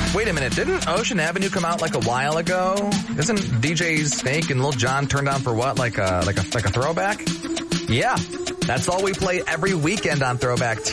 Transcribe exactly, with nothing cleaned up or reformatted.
Wait a minute, didn't Ocean Avenue come out like a while ago? Isn't D J Snake and Lil Jon turned on for what? Like a, like a, like a throwback? Yeah, that's all we play every weekend on Throwback